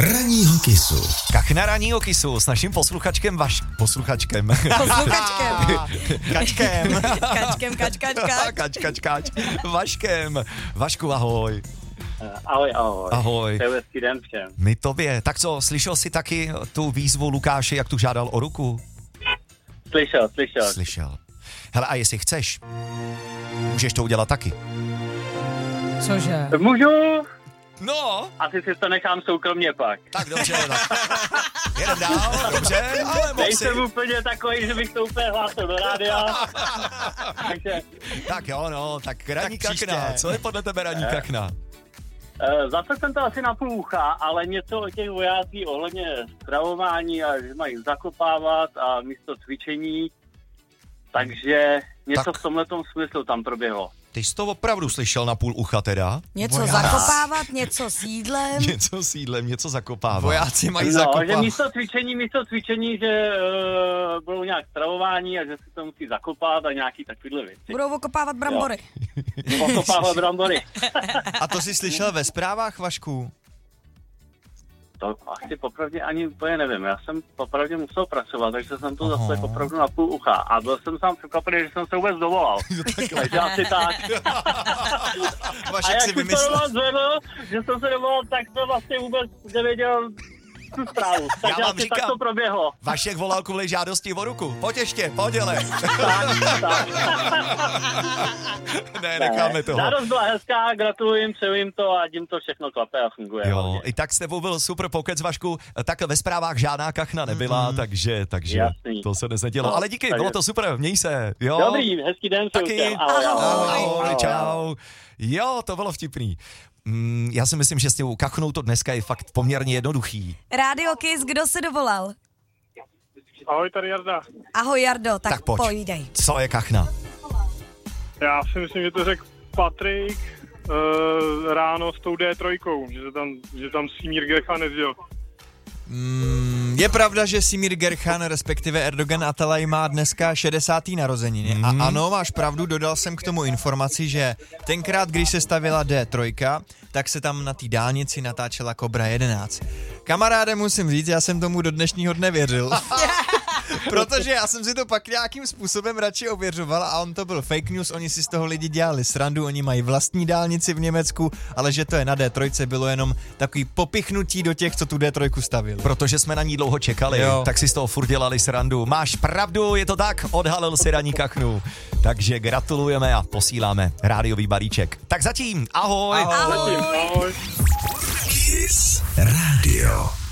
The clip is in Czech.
Ranního kisu. Kachna ranního kisu s naším posluchačkem Posluchačkem. Kačkem. Kač. Vaškem. Vašku, ahoj. Ahoj. Ahoj. Přeju hezký den všem. My tobě. Tak co, slyšel jsi taky tu výzvu Lukáše, jak tu žádal o ruku? Slyšel. Hele, a jestli chceš, můžeš to udělat taky. Cože? Můžu? No. Asi si to nechám soukromně pak. Tak dobře, jedem dál, dobře, ale mohl si. Nejsem úplně takový, že bych to úplně hlásil do rádia. Takže... Tak jo, no, tak ranní kachna. Co je podle tebe ranní kachna? Zase jsem to asi na půl ucha, ale něco o těch vojácích ohledně stravování a že mají zakopávat a místo cvičení. Takže něco v tomhletom smyslu tam proběhlo. Ty jsi to opravdu slyšel na půl ucha teda? Něco zakopávat, něco s jídlem. Něco zakopávat. Vojáci mají zakopávat. Že místo cvičení, že budou nějak stravování a že si to musí zakopat a nějaký takovýhle věci. Budou okopávat brambory. Okopávat brambory. A to jsi slyšel ve zprávách, Vašku? To asi popravdě ani úplně nevím. Já jsem popravdě musel pracovat, takže jsem to zase opravdu na půl ucha. A byl jsem sám překvapený, že jsem se vůbec dovolal. Takže asi tak. Vašek a jak si jsem to zvedl, že jsem se dovolal, tak to vlastně vůbec nevěděl tu zprávu. Takže asi říkám, tak to proběhlo. Vašek volal kvůli žádosti o ruku. Pojď ještě, poděle. Tak. Ne, necháme toho. Žádost byla hezká, gratuluji jim, přeju jim to a tím to všechno klape a funguje. Jo, i tak s tebou byl super pokec, Vašku. Tak ve zprávách žádná kachna nebyla, takže jasný. to se neznedělo. Ale díky, bylo to super, měj se. Jo. Dobrý, hezký den. Taky. Ahoj, čau. Jo, to bylo vtipný. Já si myslím, že s tou kachnou to dneska je fakt poměrně jednoduchý. Radio Kiss, kdo se dovolal? Ahoj, tady Jarda. Ahoj Jardo, tak pojď. pojdej. Co je kachna? Já si myslím, že to řekl Patrik ráno s tou D3, že tam Simír Gerchan nezděl. Je pravda, že Simír Gerchan, respektive Erdogan Atalay, má dneska 60. narozeniny. A ano, máš pravdu, dodal jsem k tomu informaci, že tenkrát, když se stavila D3, tak se tam na té dálnici natáčela Cobra 11. Kamaráde, musím říct, já jsem tomu do dnešního dne věřil. Protože já jsem si to pak nějakým způsobem radši ověřoval a on to byl fake news, oni si z toho lidi dělali srandu, oni mají vlastní dálnici v Německu, ale že to je na D3 bylo jenom takový popichnutí do těch, co tu D3 stavili. Protože jsme na ní dlouho čekali, tak si z toho furt dělali srandu. Máš pravdu, je to tak, odhalil si ranní kachnu. Takže gratulujeme a posíláme rádiový balíček. Tak zatím, ahoj. Ahoj. Ahoj. Kiss Radio.